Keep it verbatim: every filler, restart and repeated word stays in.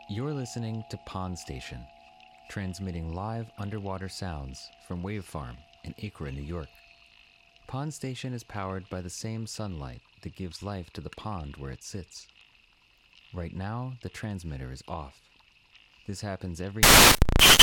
You're listening to Pond Station, transmitting live underwater sounds from Wave Farm in Acre, New York. Pond Station is powered by the same sunlight that gives life to the pond where it sits. Right now, the transmitter is off. This happens every